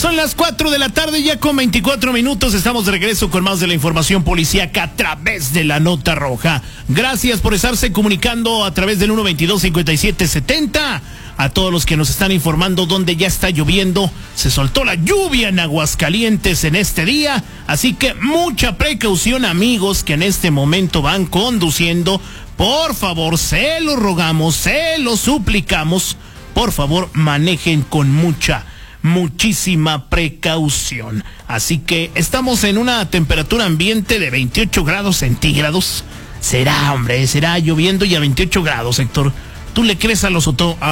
Son las 4 de la tarde, ya con 24 minutos. Estamos de regreso con más de la información policíaca a través de la Nota Roja. Gracias por estarse comunicando a través del 122-5770. A todos los que nos están informando dónde ya está lloviendo. Se soltó la lluvia en Aguascalientes en este día. Así que mucha precaución, amigos, que en este momento van conduciendo. Por favor, se lo rogamos, se lo suplicamos. Por favor, manejen con muchísima precaución. Así que estamos en una temperatura ambiente de 28 grados centígrados. Será lloviendo y a 28 grados, Héctor. ¿Tú le crees al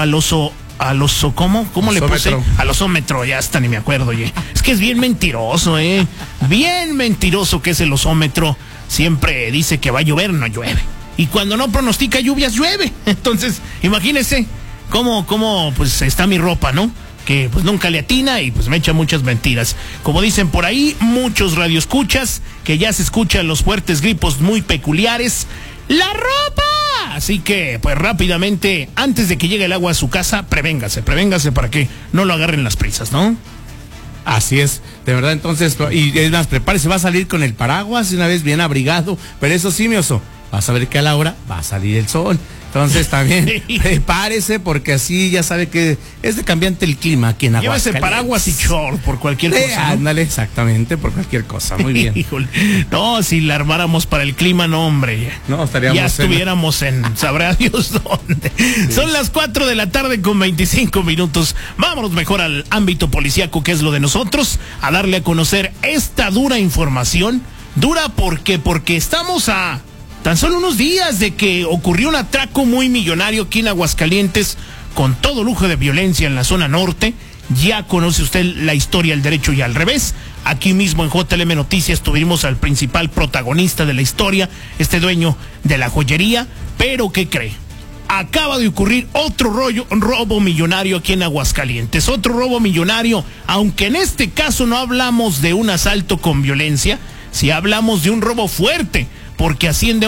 ¿cómo le puse? Al osómetro, ya hasta ni me acuerdo, oye. Es que es bien mentiroso, bien mentiroso que es el osómetro. Siempre dice que va a llover, no llueve. Y cuando no pronostica lluvias, llueve. Entonces, imagínese cómo pues está mi ropa, ¿no? Que pues nunca le atina y pues me echa muchas mentiras. Como dicen por ahí, muchos radioescuchas, que ya se escuchan los fuertes gripos muy peculiares. ¡La ropa! Así que, pues rápidamente, antes de que llegue el agua a su casa, prevéngase para que no lo agarren las prisas, ¿no? Así es, de verdad. Entonces, y es más, prepárese, va a salir con el paraguas una vez bien abrigado, pero eso sí, mi oso, vas a ver que a la hora va a salir el sol. Entonces también prepárese, porque así ya sabe que es de cambiante el clima aquí en Aguascalientes. Llévese paraguas y short por cualquier cosa, ¿no? Ándale, exactamente, por cualquier cosa, muy bien. Híjole. No, si la armáramos para el clima, no, hombre. No, estaríamos ya estuviéramos en sabrá Dios dónde. Sí. Son las 4 de la tarde con 25 minutos. Vámonos mejor al ámbito policíaco, que es lo de nosotros, a darle a conocer esta dura información. Dura porque estamos a tan solo unos días de que ocurrió un atraco muy millonario aquí en Aguascalientes, con todo lujo de violencia en la zona norte. Ya conoce usted la historia al derecho y al revés. Aquí mismo en JLM Noticias tuvimos al principal protagonista de la historia, este dueño de la joyería. Pero ¿qué cree? Acaba de ocurrir otro robo millonario aquí en Aguascalientes. Otro robo millonario, aunque en este caso no hablamos de un asalto con violencia, sí hablamos de un robo fuerte, porque asciende